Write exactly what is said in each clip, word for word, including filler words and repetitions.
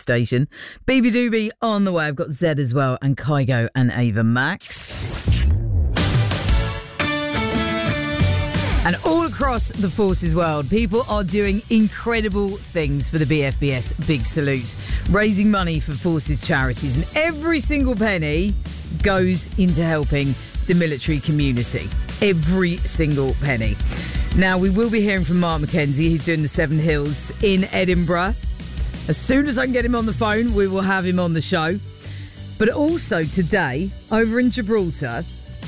station. Beabadoobee on the way. I've got Zed as well, and Kygo and Ava Max. And all across the Forces world, people are doing incredible things for the B F B S Big Salute, raising money for Forces charities, and every single penny goes into helping the military community. Every single penny. Now, we will be hearing from Mark McKenzie. He's doing the Seven Hills in Edinburgh. As soon as I can get him on the phone, we will have him on the show. But also today, over in Gibraltar,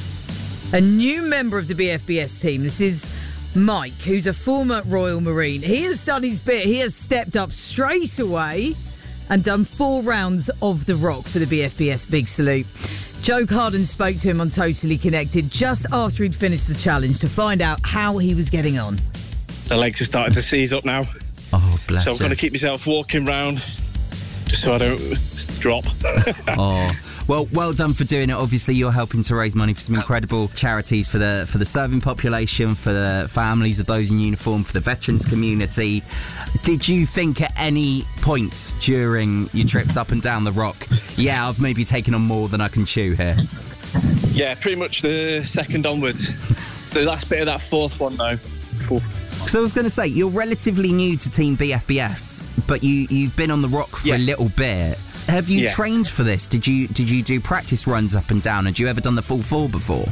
a new member of the B F B S team. This is Mike, who's a former Royal Marine. He has done his bit. He has stepped up straight away and done four rounds of the rock for the B F B S Big Salute. Joe Carden spoke to him on Totally Connected just after he'd finished the challenge to find out how he was getting on. The legs are starting to seize up now. Oh, bless So I've got to keep myself walking round just so I don't drop. Oh. Well, well done for doing it. Obviously, you're helping to raise money for some incredible charities for the for the serving population, for the families of those in uniform, for the veterans community. Did you think at any point during your trips up and down the rock, yeah, I've maybe taken on more than I can chew here? Yeah, pretty much the second onwards. The last bit of that fourth one, though. Oof. So I was going to say, you're relatively new to Team B F B S, but you, you've been on the rock for yeah. a little bit. Have you yeah. trained for this? Did you did you do practice runs up and down? Had you ever done the full four before?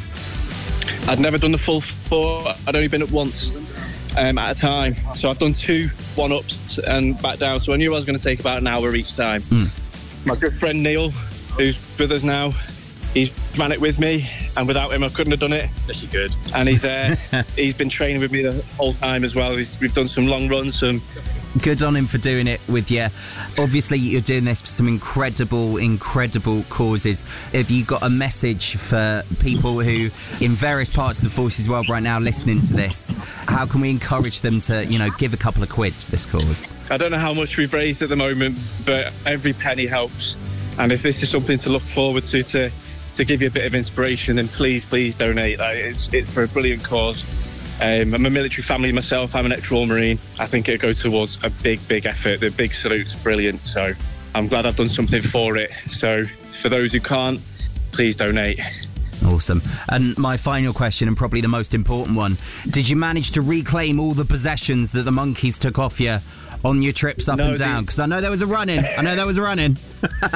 I'd never done the full four. I'd only been up once um, at a time. So I've done two one-ups and back down. So I knew I was going to take about an hour each time. Mm. My good friend Neil, who's with us now, he's ran it with me, and without him I couldn't have done it. Yes, you could. And he's uh, he's been training with me the whole time as well. He's, we've done some long runs, some... Good on him for doing it with you. Obviously, you're doing this for some incredible, incredible causes. Have you got a message for people who, in various parts of the Forces world right now, listening to this? How can we encourage them to, you know, give a couple of quid to this cause? I don't know how much we've raised at the moment, but every penny helps. And if this is something to look forward to, to, to give you a bit of inspiration, then please, please donate. Like, it's, it's for a brilliant cause. Um, I'm a military family myself. I'm an ex-Royal Marine. I think it'll go towards a big, big effort. The Big Salute's brilliant, so I'm glad I've done something for it. So for those who can't, please donate. Awesome. And my final question, and probably the most important one, did you manage to reclaim all the possessions that the monkeys took off you on your trips up no, and down? Because I know there was a run-in. I know there was a run-in. uh,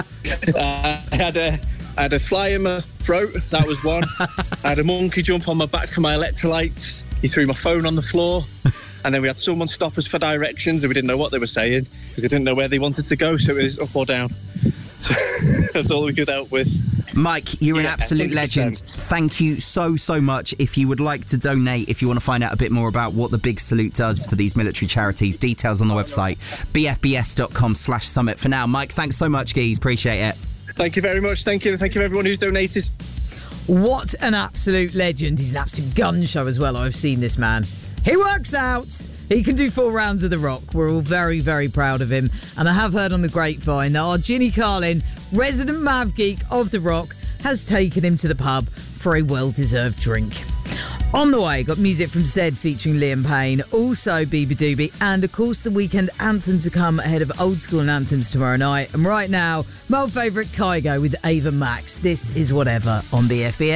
I had a... I had a fly in my throat, that was one. I had a monkey jump on my back for my electrolytes. He threw my phone on the floor. And then we had someone stop us for directions, and we didn't know what they were saying because we didn't know where they wanted to go, so it was up or down. So that's all we could help with. Mike, you're yeah, an absolute one hundred percent. legend. Thank you so, so much. If you would like to donate, if you want to find out a bit more about what the Big Salute does for these military charities, details on the website, b f b s dot com slash summit. For now, Mike, thanks so much, Geese. Appreciate it. Thank you very much. Thank you. Thank you, everyone who's donated. What an absolute legend. He's an absolute gun show as well. I've seen this man. He works out. He can do four rounds of the rock. We're all very, very proud of him. And I have heard on the grapevine that our Ginny Carlin, resident Mav Geek of the rock, has taken him to the pub for a well-deserved drink. On the way, got music from Zed featuring Liam Payne, also Beabadoobee, and of course the weekend anthem to come ahead of Old School and Anthems tomorrow night. And right now, my old favourite Kygo with Ava Max. This is Whatever on B F B S.